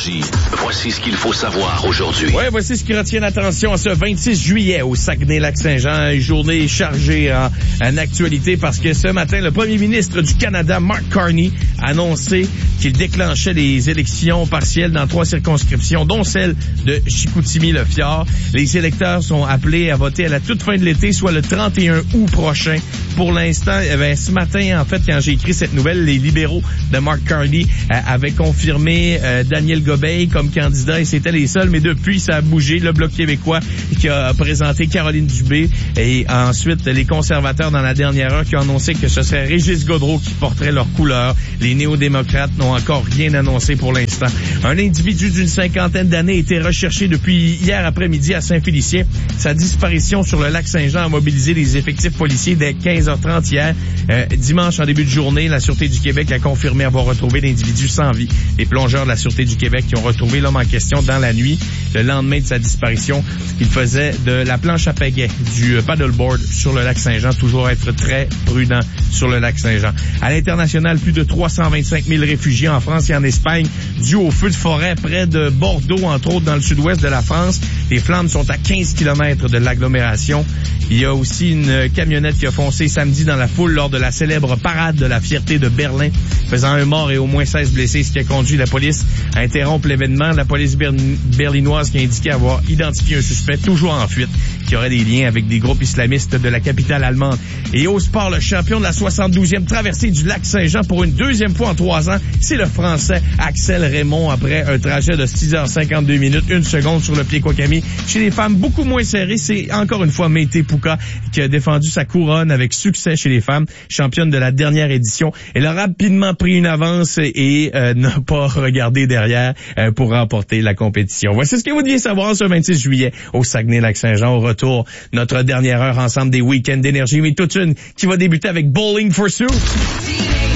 Énergie. Voici ce qu'il faut savoir aujourd'hui. Ouais, voici ce qui retient l'attention ce 26 juillet au Saguenay-Lac-Saint-Jean. Une journée chargée en actualité parce que ce matin, le premier ministre du Canada, Mark Carney, a annoncé qu'il déclenchait les élections partielles dans 3 circonscriptions, dont celle de Chicoutimi-Le-Fjord. Les électeurs sont appelés à voter à la toute fin de l'été, soit le 31 août prochain. Pour l'instant, ce matin, en fait, quand j'ai écrit cette nouvelle, les libéraux de Mark Carney avaient confirmé Daniel Gobeil comme candidat et c'était les seuls, mais depuis, ça a bougé. Le Bloc québécois qui a présenté Caroline Dubé et ensuite les conservateurs dans la dernière heure qui ont annoncé que ce serait Régis Gaudreault qui porterait leur couleur. Les néo-démocrates n'ont encore rien annoncé pour l'instant. Un individu d'une 50aine d'années a été recherché depuis hier après-midi à Saint-Félicien. Sa disparition sur le lac Saint-Jean a mobilisé les effectifs policiers dès 15h30 hier. Dimanche, en début de journée, la Sûreté du Québec a confirmé avoir retrouvé l'individu sans vie. Les plongeurs de la Sûreté du Québec qui ont retrouvé l'homme en question dans la nuit. Le lendemain de sa disparition, il faisait de la planche à pagaie, du paddleboard sur le lac Saint-Jean. Toujours être très prudent sur le lac Saint-Jean. À l'international, plus de 325 000 réfugiés en France et en Espagne dû au feu de forêt près de Bordeaux, entre autres dans le sud-ouest de la France. Les flammes sont à 15 km de l'agglomération. Il y a aussi une camionnette qui a foncé samedi dans la foule lors de la célèbre parade de la fierté de Berlin, faisant un mort et au moins 16 blessés, ce qui a conduit la police à interrompre l'événement. La police berlinoise qui a indiqué avoir identifié un suspect toujours en fuite, qui aurait des liens avec des groupes islamistes de la capitale allemande. Et au sport, le champion de la 72e traversée du lac Saint-Jean pour une deuxième fois en 3 ans, c'est le Français Axel Raymond après un trajet de 6h52 minutes, 1 seconde sur le pied Kwakami. Chez les femmes, beaucoup moins serré, c'est encore une fois Mété Pouka qui a défendu sa couronne avec succès chez les femmes, championne de la dernière édition. Elle a rapidement pris une avance et n'a pas regardé derrière pour remporter la compétition. Voici ce que vous deviez savoir ce 26 juillet au Saguenay-Lac-Saint-Jean. Au retour, notre dernière heure ensemble des week-ends d'énergie, mais toute une qui va débuter avec Bowling for Soup.